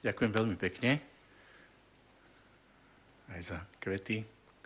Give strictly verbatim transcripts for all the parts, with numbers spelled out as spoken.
Ďakujem veľmi pekne aj za kvety.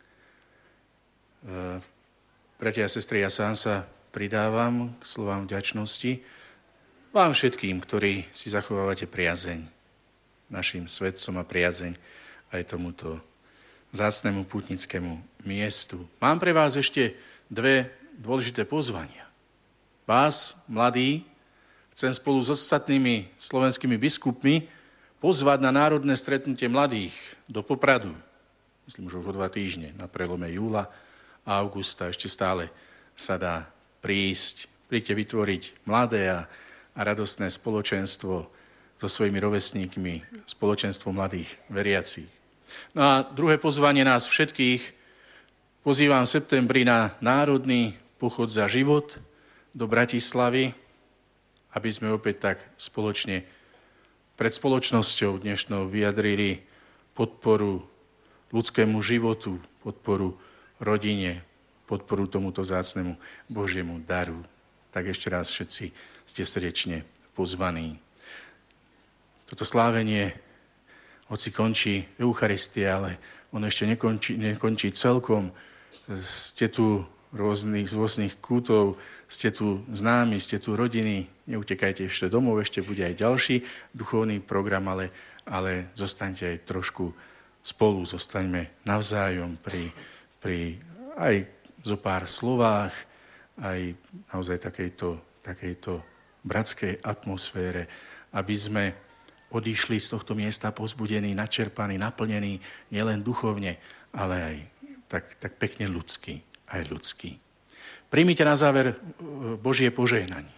Bratia a sestry, ja sám sa pridávam k slovám vďačnosti vám všetkým, ktorí si zachovávate priazeň našim svetcom a priazeň aj tomuto vzácnemu pútnickému miestu. Mám pre vás ešte dve dôležité pozvania. Vás, mladí, chcem spolu s ostatnými slovenskými biskupmi pozvať na národné stretnutie mladých do Popradu. Myslím, že už o dva týždne, na prelome júla a augusta ešte stále sa dá prísť. Príďte vytvoriť mladé a, a radostné spoločenstvo so svojimi rovesníkmi, spoločenstvo mladých veriacich. No a druhé pozvanie nás všetkých pozývam v septembri na národný pochod za život do Bratislavy, aby sme opäť tak spoločne pred spoločnosťou dnešnou vyjadrili podporu ľudskému životu, podporu rodine, podporu tomuto vzácnemu Božiemu daru. Tak ešte raz všetci ste srdečne pozvaní. Toto slávenie, hoci končí Eucharistia, ale ono ešte nekončí, nekončí celkom. Ste tu rôznych, z rôznych kútov, ste tu známi, ste tu rodiny, neutekajte ešte domov, ešte bude aj ďalší duchovný program, ale, ale zostaňte aj trošku spolu, zostaňme navzájom pri, pri aj zo pár slovách, aj naozaj takejto, takejto bratskej atmosfére, aby sme odišli z tohto miesta povzbudení, načerpaní, naplnení nielen duchovne, ale aj tak, tak pekne ľudsky, aj ľudský. Príjmite na záver Božie požehnanie.